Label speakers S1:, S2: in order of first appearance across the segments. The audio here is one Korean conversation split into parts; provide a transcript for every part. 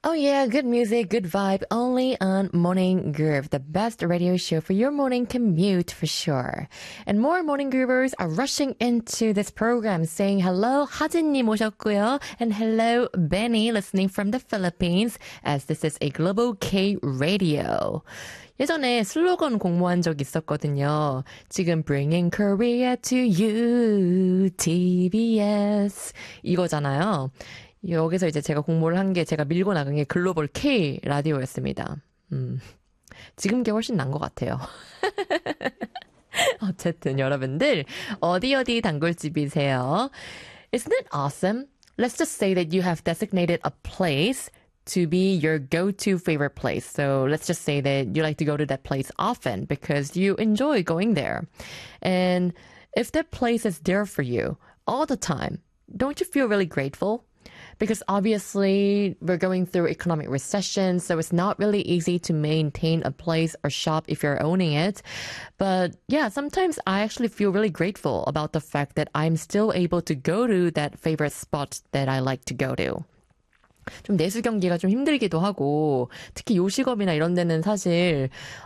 S1: Oh yeah, good music, good vibe, only on Morning Groove, the best radio show for your morning commute for sure. And more Morning Groovers are rushing into this program saying hello, 하진님 오셨고요, and hello, Benny, listening from the Philippines, as this is a Global K radio. 예전에 슬로건 공모한 적 있었거든요. 지금 Bringing Korea to you, TBS 이거잖아요. 여기서 이제 제가 공모를 한 게 제가 밀고 나간 게 글로벌 K 라디오였습니다. 지금 게 훨씬 난 것 같아요. 어쨌든 여러분들 어디 단골집이세요? Isn't it awesome? Let's just say that you have designated a place to be your go-to favorite place. So let's just say that you like to go to that place often because you enjoy going there. And if that place is there for you all the time, don't you feel really grateful? Because obviously we're going through economic recession, so it's not really easy to maintain a place or shop if you're owning it. But yeah, sometimes I actually feel really grateful about the fact that I'm still able to go to that favorite spot that I like to go to. 좀 내수 경기가 좀 힘들기도 하고 특히 요식업이나 이런 데는 사실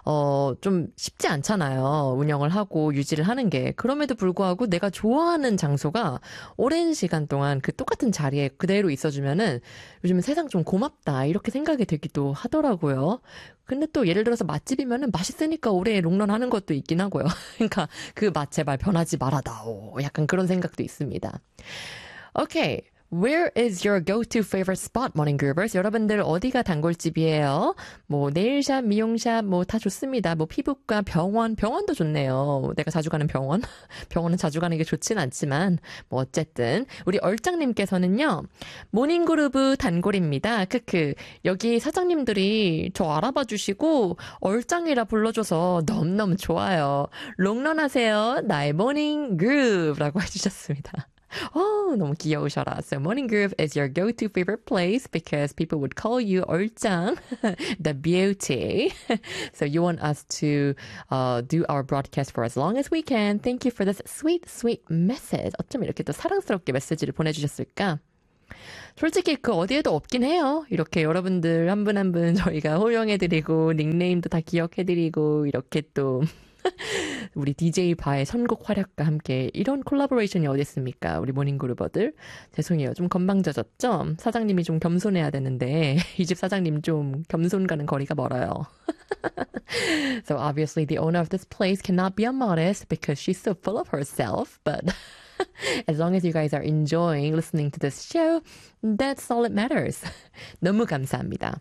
S1: 좀 쉽지 않잖아요. 운영을 하고 유지를 하는 게. 그럼에도 불구하고 내가 좋아하는 장소가 오랜 시간 동안 그 똑같은 자리에 그대로 있어주면은 요즘은 세상 좀 고맙다 이렇게 생각이 들기도 하더라고요. 근데 또 예를 들어서 맛집이면은 맛있으니까 오래 롱런하는 것도 있긴 하고요. 그러니까 그 맛 제발 변하지 말아다오. 약간 그런 생각도 있습니다. Okay. Where is your go-to favorite spot, Morning Groovers? 여러분들 어디가 단골집이에요? 뭐 네일샵, 미용샵 뭐 다 좋습니다. 뭐 피부과, 병원도 좋네요. 내가 자주 가는 병원. 병원은 자주 가는 게 좋진 않지만 뭐 어쨌든 우리 얼짱님께서는요. 모닝그루브 단골입니다. 크크. 여기 사장님들이 저 알아봐 주시고 얼짱이라 불러줘서 너무너무 좋아요. 롱런 하세요. 나의 모닝 그루브라고 해주셨습니다. 너무 귀여우셔라. So Morning Groove is your go-to favorite place because people would call you 얼짱, the beauty. So you want us to do our broadcast for as long as we can. Thank you for this sweet, sweet message. 어쩜 이렇게 또 사랑스럽게 메시지를 보내주셨을까? 솔직히 그 어디에도 없긴 해요. 이렇게 여러분들 한 분 한 분 저희가 호명해드리고 닉네임도 다 기억해드리고 이렇게 또 우리 DJ 바의 선곡 활약과 함께 이런 콜라보레이션이 어디 있습니까? 우리 모닝그루버들. 죄송해요. 좀 건방져졌죠? 사장님이 좀 겸손해야 되는데 이 집 사장님 좀 겸손 가는 거리가 멀어요. So obviously the owner of this place cannot be immodest because she's so full of herself. But as long as you guys are enjoying listening to this show, that's all that matters. 너무 감사합니다.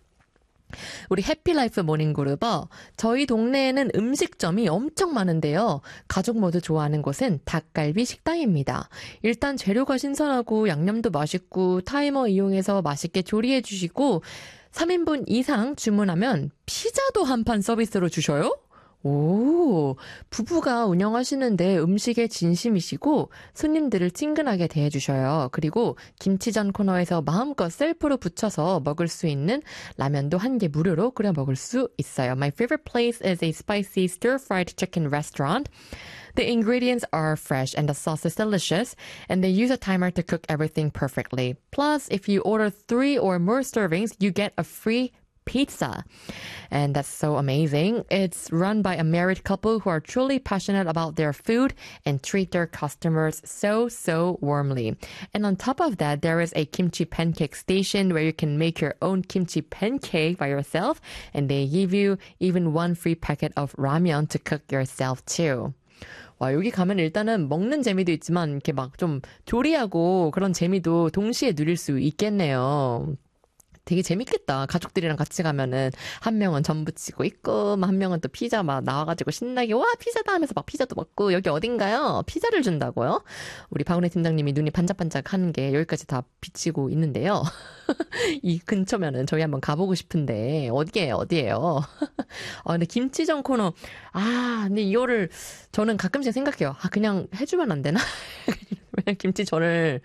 S1: 우리 해피라이프 모닝그룹어 저희 동네에는 음식점이 엄청 많은데요. 가족 모두 좋아하는 곳은 닭갈비 식당입니다. 일단 재료가 신선하고 양념도 맛있고 타이머 이용해서 맛있게 조리해 주시고 3인분 이상 주문하면 피자도 한 판 서비스로 주셔요? 오, 부부가 운영하시는데 음식에 진심이시고 손님들을 친근하게 대해주셔요. 그리고 김치전 코너에서 마음껏 셀프로 부쳐서 먹을 수 있는 라면도 한 개 무료로 끓여 먹을 수 있어요. My favorite place is a spicy stir-fried chicken restaurant. The ingredients are fresh and the sauce is delicious, and they use a timer to cook everything perfectly. Plus, if you order 3 or more servings, you get a free pizza. And that's so amazing. It's run by a married couple who are truly passionate about their food and treat their customers so warmly. And on top of that, there is a kimchi pancake station where you can make your own kimchi pancake by yourself. And they give you even one free packet of ramen to cook yourself too. 와, 여기 가면 일단은 먹는 재미도 있지만 이렇게 막 좀 조리하고 그런 재미도 동시에 누릴 수 있겠네요. 되게 재밌겠다. 가족들이랑 같이 가면은 한 명은 전 부치고 있고 한 명은 또 피자 막 나와가지고 신나게 와 피자다 하면서 막 피자도 먹고 여기 어딘가요? 피자를 준다고요? 우리 박은혜 팀장님이 눈이 반짝반짝 하는 게 여기까지 다 비치고 있는데요. 이 근처면은 저희 한번 가보고 싶은데 어디예요? 근데 김치전 코너 근데 이거를 저는 가끔씩 생각해요. 그냥 해주면 안 되나? 그냥 김치전을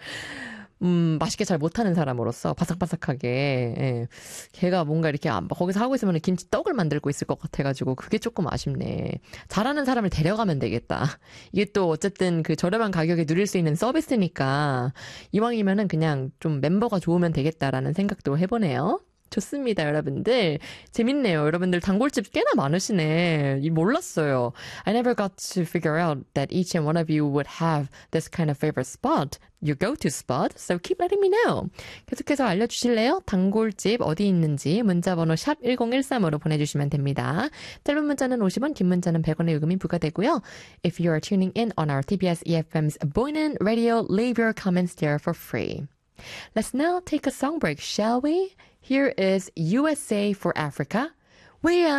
S1: 맛있게 잘 못하는 사람으로서 바삭바삭하게 예. 걔가 뭔가 이렇게 거기서 하고 있으면 김치떡을 만들고 있을 것 같아가지고 그게 조금 아쉽네. 잘하는 사람을 데려가면 되겠다. 이게 또 어쨌든 그 저렴한 가격에 누릴 수 있는 서비스니까 이왕이면은 그냥 좀 멤버가 좋으면 되겠다라는 생각도 해보네요. 좋습니다, 여러분들. 재밌네요. 여러분들 단골집 꽤나 많으시네. 몰랐어요. I never got to figure out that each and one of you would have this kind of favorite spot, your go-to spot. So keep letting me know. 계속해서 알려주실래요? 단골집 어디 있는지 문자번호 샵 1013으로 보내주시면 됩니다. 짧은 문자는 50원, 긴 문자는 100원의 요금이 부과되고요. If you are tuning in on our TBS EFM's Boynan Radio, leave your comments there for free. Let's now take a song break, shall we? Here is USA for Africa. We are